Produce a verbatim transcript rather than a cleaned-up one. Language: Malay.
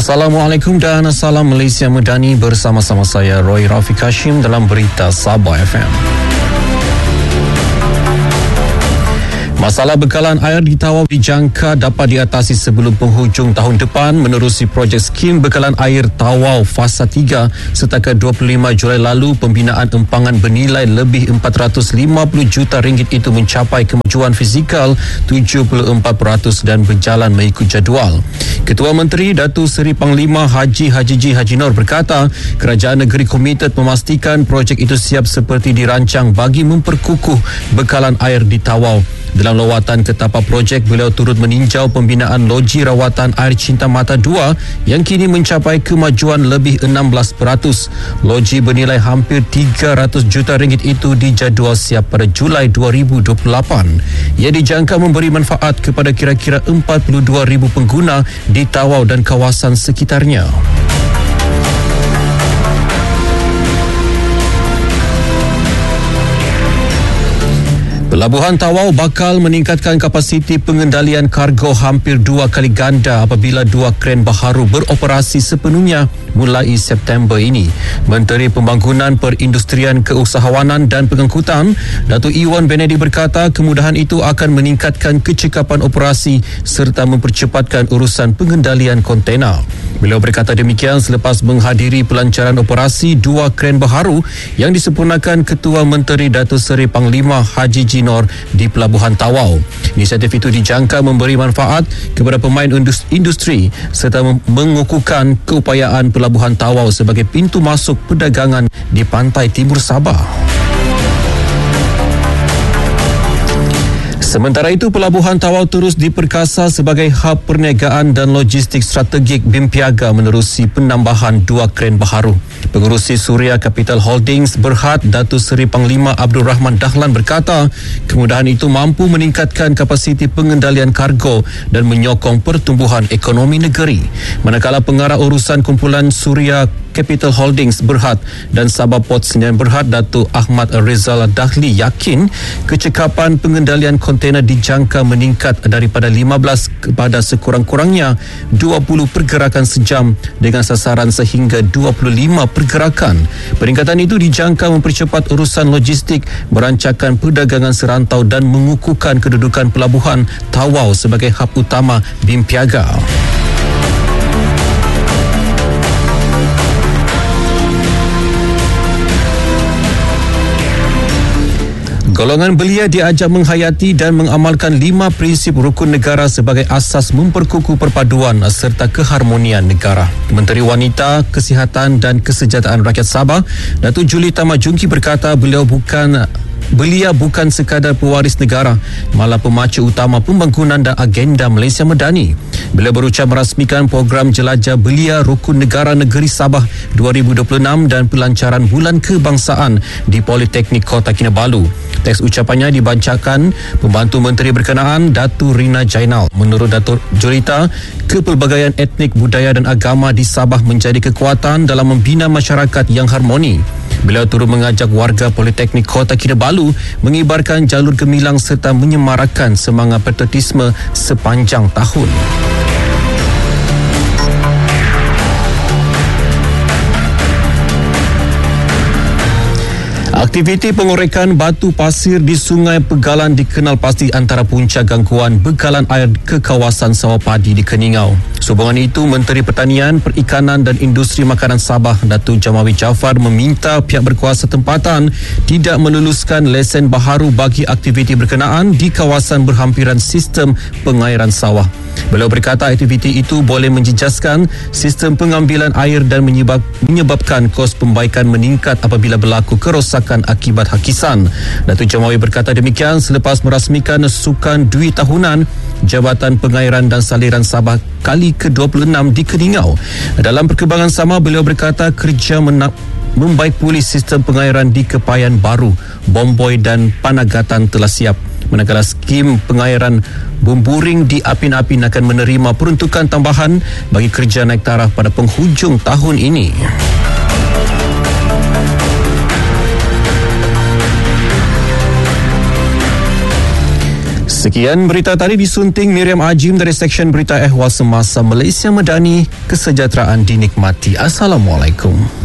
Assalamualaikum dan Salam Malaysia Medani, bersama-sama saya Roy Rafiq Hashim dalam Berita Sabah F M. Masalah bekalan air di Tawau dijangka dapat diatasi sebelum penghujung tahun depan menerusi projek skim bekalan air Tawau Fasa tiga. Setakat dua puluh lima Julai lalu, pembinaan empangan bernilai lebih empat ratus lima puluh juta ringgit itu mencapai kemajuan fizikal tujuh puluh empat peratus dan berjalan mengikut jadual. Ketua Menteri Datuk Seri Panglima Haji Haji G. Haji Noor berkata, kerajaan negeri komited memastikan projek itu siap seperti dirancang bagi memperkukuh bekalan air di Tawau. Dalam lawatan ke tapak projek, beliau turut meninjau pembinaan loji rawatan air Cinta Mata dua yang kini mencapai kemajuan lebih enam belas peratus. Loji bernilai hampir tiga ratus juta ringgit itu dijadual siap pada Julai dua ribu dua puluh lapan. Ia dijangka memberi manfaat kepada kira-kira empat puluh dua ribu pengguna di Tawau dan kawasan sekitarnya. Pelabuhan Tawau bakal meningkatkan kapasiti pengendalian kargo hampir dua kali ganda apabila dua kren baharu beroperasi sepenuhnya mulai September ini. Menteri Pembangunan Perindustrian Keusahawanan dan Pengangkutan, Datuk Iwan Benedi berkata kemudahan itu akan meningkatkan kecekapan operasi serta mempercepatkan urusan pengendalian kontena. Beliau berkata demikian selepas menghadiri pelancaran operasi dua kren baharu yang disempurnakan Ketua Menteri Datuk Seri Panglima Haji G. Noor di Pelabuhan Tawau. Inisiatif itu dijangka memberi manfaat kepada pemain industri serta mengukuhkan keupayaan Pelabuhan Tawau sebagai pintu masuk perdagangan di pantai timur Sabah. Sementara itu, Pelabuhan Tawau terus diperkasa sebagai hub perniagaan dan logistik strategik B I M Piaga menerusi penambahan dua kren baharu. Pengerusi Suria Capital Holdings Berhad, Datuk Seri Panglima Abdul Rahman Dahlan berkata, kemudahan itu mampu meningkatkan kapasiti pengendalian kargo dan menyokong pertumbuhan ekonomi negeri. Manakala pengarah urusan kumpulan Suria Capital Holdings Berhad dan Sabah Port Sdn Berhad, Datuk Ahmad Rizal Dahli yakin kecekapan pengendalian kontena dijangka meningkat daripada lima belas kepada sekurang-kurangnya dua puluh pergerakan sejam dengan sasaran sehingga dua puluh lima pergerakan. Peningkatan itu dijangka mempercepat urusan logistik, merancakan perdagangan serantau dan mengukuhkan kedudukan Pelabuhan Tawau sebagai hub utama B I M Piaga. Golongan belia diajak menghayati dan mengamalkan lima prinsip rukun negara sebagai asas memperkukuh perpaduan serta keharmonian negara. Menteri Wanita, Kesihatan dan Kesejahteraan Rakyat Sabah, Datuk Julie Tamajungki berkata beliau bukan Belia bukan sekadar pewaris negara, malah pemacu utama pembangunan dan agenda Malaysia Medani. Beliau berucap merasmikan program Jelajah Belia Rukun Negara Negeri Sabah dua ribu dua puluh enam dan pelancaran Bulan Kebangsaan di Politeknik Kota Kinabalu. Teks ucapannya dibacakan Pembantu Menteri berkenaan, Datuk Rina Jainal. Menurut Datuk Julita, kepelbagaian etnik, budaya dan agama di Sabah menjadi kekuatan dalam membina masyarakat yang harmoni. Beliau turut mengajak warga Politeknik Kota Kinabalu mengibarkan jalur gemilang serta menyemarakan semangat patriotisme sepanjang tahun. Aktiviti pengorekan batu pasir di Sungai Pegalan dikenal pasti antara punca gangguan bekalan air ke kawasan sawah padi di Keningau. Sehubungan itu, Menteri Pertanian, Perikanan dan Industri Makanan Sabah, Datuk Jamawi Jaafar meminta pihak berkuasa tempatan tidak meluluskan lesen baharu bagi aktiviti berkenaan di kawasan berhampiran sistem pengairan sawah. Beliau berkata aktiviti itu boleh menjejaskan sistem pengambilan air dan menyebab, menyebabkan kos pembaikan meningkat apabila berlaku kerosakan akibat hakisan. Datuk Jamawi berkata demikian selepas merasmikan sukan dui tahunan Jabatan Pengairan dan Saliran Sabah kali ke dua puluh enam di Keningau. Dalam perkembangan sama, beliau berkata kerja menak membaik pulih sistem pengairan di Kepayan Baru, Bomboy dan Panagatan telah siap. Manakala skim pengairan Bumburing di Apin-Apin akan menerima peruntukan tambahan bagi kerja naik taraf pada penghujung tahun ini. Sekian berita tadi disunting Miriam Ajim dari Seksyen Berita Ehwal Semasa Malaysia Madani. Kesejahteraan dinikmati. Assalamualaikum.